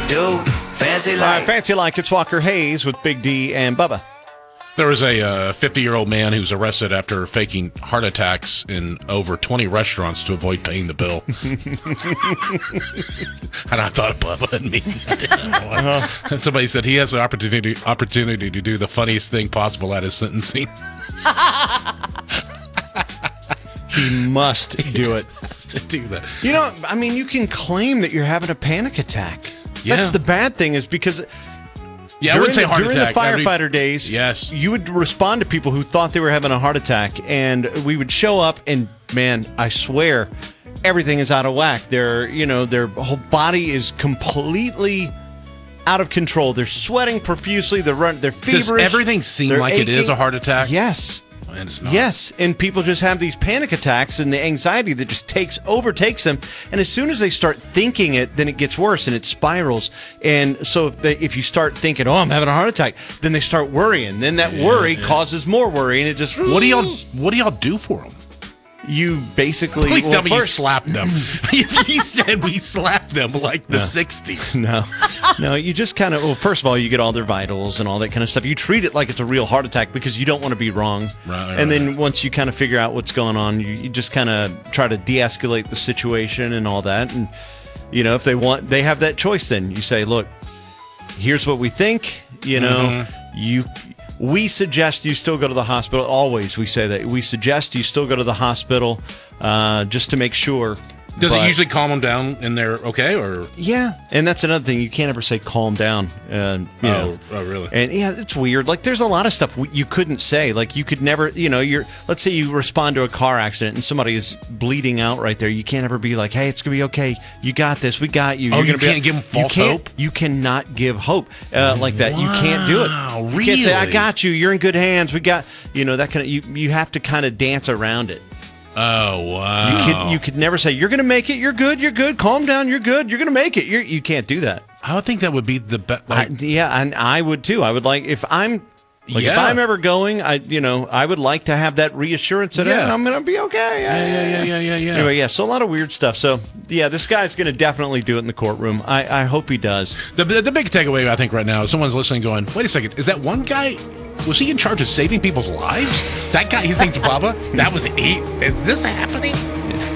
do. Fancy like. Fancy like it's Walker Hayes with Big D and Bubba. There was a 50-year-old man who was arrested after faking heart attacks in over 20 restaurants to avoid paying the bill. And I thought of Bubba and me. Somebody said he has the opportunity to do the funniest thing possible at his sentencing. He must do it. To do that. You know, I mean, you can claim that you're having a panic attack. Yeah. That's the bad thing is because Yeah, I wouldn't say heart during attack. the firefighter days, yes, you would respond to people who thought they were having a heart attack, and we would show up, and man, I swear, everything is out of whack. Their whole body is completely out of control. They're sweating profusely. They're feverish. Does everything seem They're like aching. it is a heart attack? Yes. And it's not. Yes, and people just have these panic attacks and the anxiety that just overtakes them. And as soon as they start thinking it, then it gets worse and it spirals. And so if you start thinking, "Oh, I'm having a heart attack," then they start worrying. Then that worry causes more worry, and it just What do y'all do for them? You basically Please tell me you first, slapped them. He said we slapped them like the 60s. No, you just kind of, first of all, you get all their vitals and all that kind of stuff. You treat it like it's a real heart attack because you don't want to be wrong. And then once you kind of figure out what's going on, you just kind of try to de-escalate the situation and all that. And, if they have that choice, then you say, look, here's what we think, we suggest you still go to the hospital. Always we say that. We suggest you still go to the hospital just to make sure. Does it usually calm them down and they're okay? Or Yeah, and that's another thing. You can't ever say calm down. Oh, really? And yeah, it's weird. Like there's a lot of stuff you couldn't say. Like you could never, let's say you respond to a car accident and somebody is bleeding out right there. You can't ever be like, hey, it's going to be okay. You got this. We got you. Oh, You're you can't give them false hope? You cannot give hope like that. You can't do it. Wow, You can't say, I really? got you. You're in good hands. We got, that kind of, you have to kind of dance around it. Oh, wow. You could never say, you're going to make it. You're good. Calm down. You're good. You're going to make it. You can't do that. I would think that would be the best. And I would too. I would like if I'm ever going, I would like to have that reassurance that I'm going to be okay. Yeah. Anyway, so a lot of weird stuff. So yeah, this guy's going to definitely do it in the courtroom. I hope he does. The big takeaway I think right now is someone's listening, going, "Wait a second, is that one guy? Was he in charge of saving people's lives? That guy, his name's Bubba. That was it. Is this happening?"